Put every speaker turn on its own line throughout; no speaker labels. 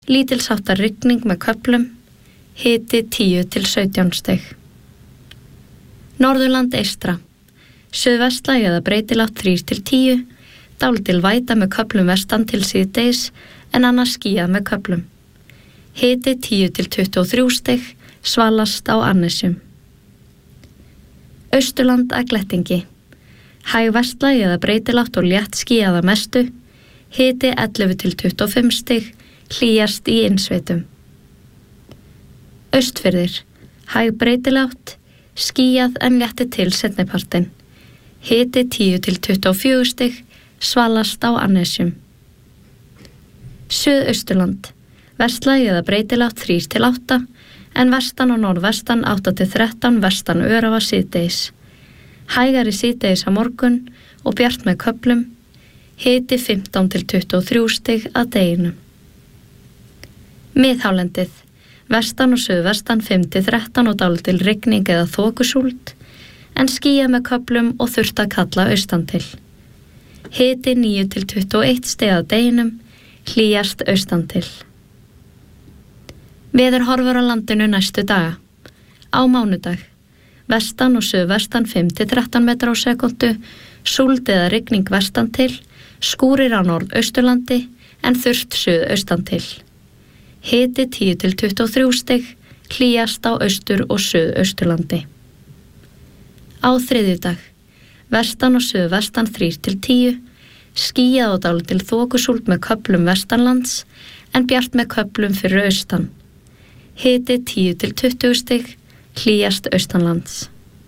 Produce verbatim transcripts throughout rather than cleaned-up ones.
Lítilsháttar rigning með köflum, hiti tíu til sautján stig. Norðurland eystra. Suðvestlæg eða breytilátt þrír til tíu, dálítil væta með köflum vestan til síðdegis en annars skýjað með köflum. Hiti tíu til tuttugu og þrjú stig, svalast á Annesjum. Austurland að glettingi. Hæg vestlæg eða breytilátt og létt skýjað að mestu, hiti ellefu til tuttugu og fimm stig, hlýjast í innsveitum. Austfirðir. Hæg breytilátt, skýjað en létti til seinnipartinn. Hiti tíu til tuttugu og fjögur stig, svalast á Annesjum. Suðausturland. Vestlæg eða breytilátt þrír til átta, en vestan og norðvestan átta til þrettán vestan örafa síðdegis. Hægari síðdegis á morgun og bjart með köflum, hiti fimmtán til tuttugu og þrjú stig að deginum. Miðhálendið. Vestan og suðvestan fimm til þrettán og dálítil rigning eða þokusúld, en skýjað með köflum og þurft að kalla austan til. Hiti níu til tuttugu og eitt stig að deginum, hlýjast austan til. Veðurhorfur á landinu næstu daga. Á mánudag. Vestan og suðvestan fimm til þrettán metra á sekúndu, súld eða rigning vestan til, skúrir á norðausturlandi en þurrt suðaustan til. Hiti tíu til tuttugu og þrjú stig, hlýjast á austur- og suðausturlandi. Á þriðjudag. Vestan og suðvestan þrír til tíu, skýjað og dálítil þokusúld með köflum vestanlands en bjart með köflum fyrir austan. Hiti tíu til tuttugu stig, hlýjast austanlands.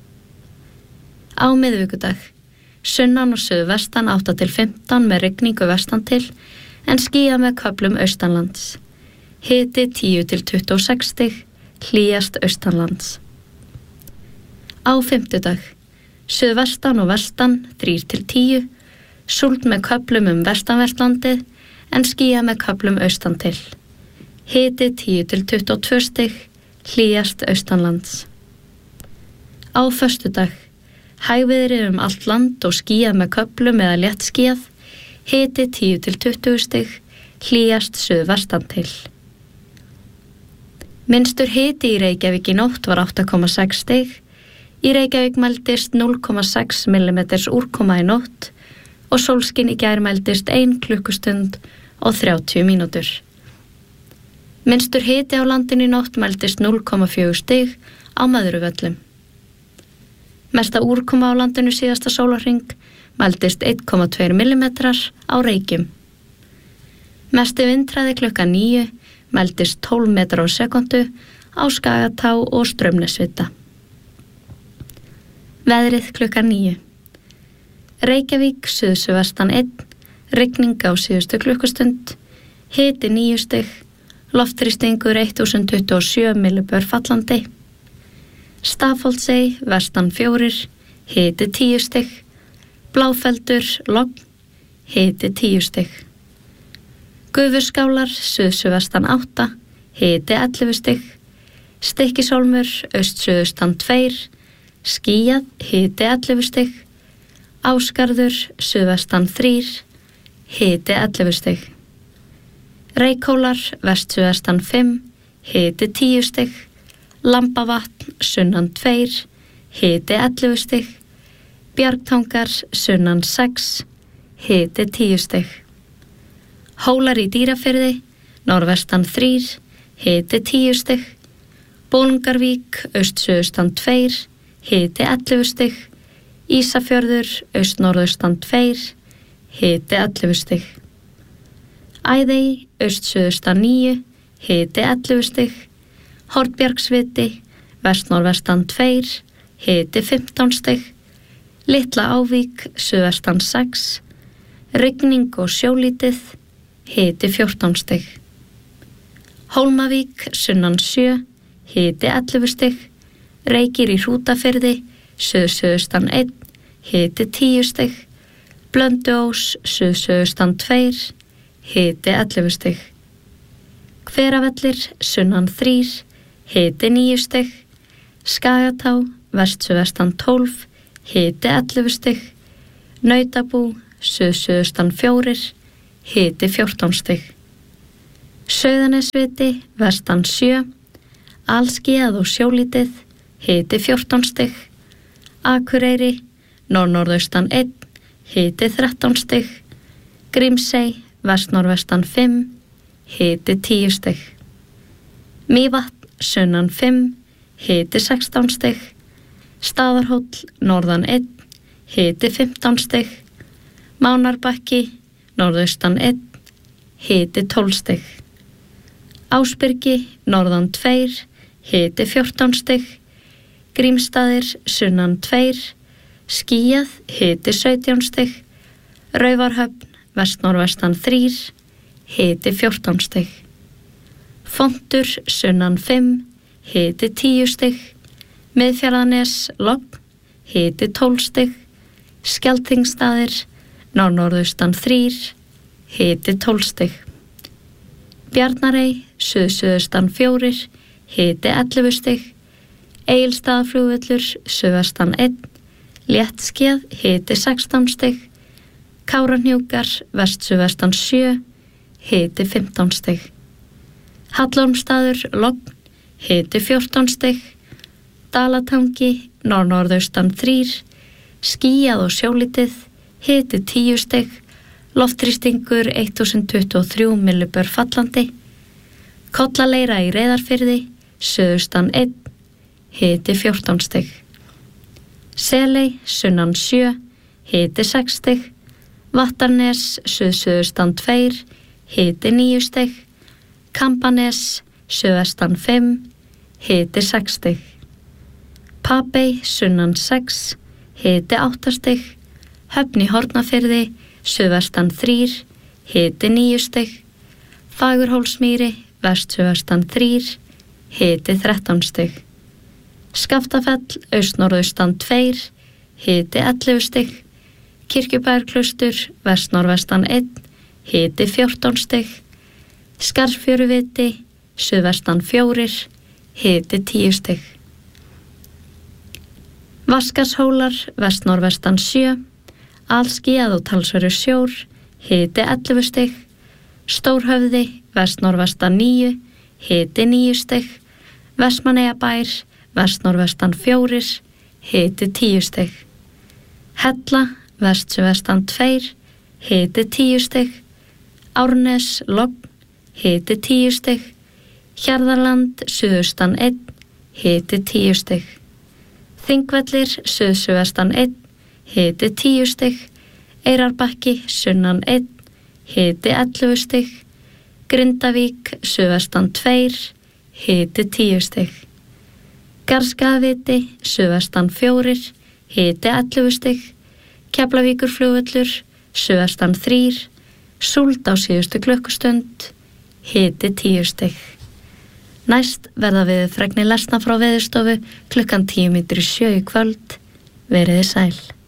Á miðvikudag. Sunnan og suðvestan átta til fimmtán með rigningu vestan til en skýjað með köflum austanlands. Hiti tíu til tuttugu og sex stig, hlýjast austanlands. Á fimmtudag. Suðvestan og vestan þrír til tíu, súld með köflum um vestanvertlandið en skýjað með köflum austan til. Hiti tíu til tuttugu og tvö stig, hlýjast austanlands. Á föstudag. Hægviðri um allt land og skýjað með köflum eða létt skýjað, hiti tíu til tuttugu stig, hlýjast suðvestan til. Minnstur hiti í Reykjavík í nótt var átta komma sex stig, í Reykjavík mældist núll komma sex millimeters úrkoma í nótt og sólskin í gær mældist ein klukkustund og þrjátíu mínútur. Minnstur hiti á landinu í nótt mældist núll komma fjögur stig á Möðruvöllum. Mesta úrkoma á landinu síðasta sólarhring mældist einn komma tveir millimetrar á Reykjum. Mesti vindhraði klukkan níu mældist tólf metrar á sekúndu á Skagatá og Straumnesvita. Veðrið klukkan níu. Reykjavík suðsuðvestan einn, rigning á síðustu klukkustund, hiti níu stig, loftþrýstingur þúsund tuttugu og sjö millibör fallandi. Stafholtsey vestan fjórir, hiti tíu stig, Bláfeldur logn, hiti tíu stig. Gufuskálar suðsuðvestan átta, hiti ellefu stig, Stykkishólmur austsuðaustan tveir, skýjað, hiti ellefu stig, Ásgarður suðvestan þrír, hiti ellefu stig. Reykhólar vestsuðvestan fimm, hiti tíu stig, Lambavatn sunnan tveir, hiti ellefu stig, Bjargtangar sunnan sex, hiti tíu stig. Hólar í Dýrafirði, norðvestan þrír, hiti tíu stig, Bolungarvík austsuðaustan tveir, hiti ellefu stig, Ísafjörður austnorðaustan tveir, hiti ellefu stig. Æðey austsuðaustan níu, hiti ellefu stig, Hornbjargsviti vestnorðvestan tveir, hiti fimmtán stig, Litla Ávík suðvestan sex, rigning og sjólítið, hiti fjórtán stig. Hólmavík sunnan sjö, hiti ellefu stig, Reykir í Hrútafirði suðsuðaustan einn, hiti tíu stig, Blönduós suðsuðaustan tveir, hiti ellefu stig. Hveravellir sunnan þrír, hiti níu stig, Skagatá vestsuðvestan tólf, hiti ellefu stig, Nautabú suðsuðaustan fjórir, hiti fjórtán stig. Sauðanesviti, vestan sjö, alskýjað og sjólítið, hiti fjórtán stig, Akureyri, norðnorðaustan einn, hiti þrettán stig, Grímsey, vestnorðvestan fimm, hiti tíu stig, Mývatn, sunnan fimm, hiti sextán stig, Staðarhóll, norðan einn, hiti fimmtán stig, Mánarbakki, norðaustan einn, hiti tólf stig, Ásbyrgi, norðan tveir, hiti fjórtán stig, Grímsstaðir, sunnan tveir, skýjað, hiti sautján stig, Raufarhöfn, vestnorðvestan þrír, hiti fjórtán stig, Fontur, sunnan fimm, hiti tíu stig, Miðfjarðarnes, logn, hiti tólf stig, Skeltingsstaðir, norðnorðaustan þrír, hiti tólf stig, Bjarnarey, suðsuðaustan fjórir, hiti ellefu stig, Egilsstaðaflugvöllur, suðvestan einn, léttskýjað, hiti sextán stig, Kárahnjúkar, vestsuðvestan sjö, hiti fimmtán stig, Hallormsstaður, logn, hiti fjórtán stig, Dalatangi, norðnorðaustan þrír, skýjað og sjólítið, hiti tíu stig, loftþrýstingur þúsund tuttugu og þrjú millibör fallandi, Kollaleira í Reyðarfirði, suðaustan einn, hiti fjórtán stig, Seley, sunnan sjö, hiti sex stig, Vattarnes, suðsuðaustan tveir, hiti níu stig, Kambanes, suðvestan fimm, hiti sex stig, Papey, sunnan sex, hiti átta stig, Höfn í Hornafirði, suðvestan þrír, hiti níu stig, Fagurhólsmýri, vestsuðvestan þrír, hiti þrettán stig, Skaftafell, austnorðaustan tveir, hiti ellefu stig, Kirkjubæjarklaustur, vestnorðvestan einn, hiti fjórtán stig, Skarðsfjöruviti, suðvestan fjórir, hiti tíu stig, Vatnskarðshólar, vestnorðvestan sjö, alskýjað og talsverður sjór, hiti ellefu stig, Stórhöfði, vestnorðvestan níu, hiti níu stig, Vestmannaeyjabær, vestnorðvestan fjórir, hiti tíu stig, Hella, vestsuðvestan tveir, hiti tíu stig, Árnes, logn, hiti tíu stig, Hjarðarland, suðaustan einn, hiti tíu stig, Þingvellir, suðsuðvestan einn, hiti tíu stig, Eyrarbakki, sunnan einn, hiti ellefu stig, Grindavík, suðvestan tveir, hiti tíu stig, Garðskaðaviti, suðvestan fjórir, hiti ellefu stig, Keflavíkurflugvöllur, suðvestan þrír, súld á síðustu klukkustund, hiti tíu stig. Næst verða við fregnir lesna frá Veðurstofu klukkan tíu mínútur í sjö í kvöld. Veriði sæl.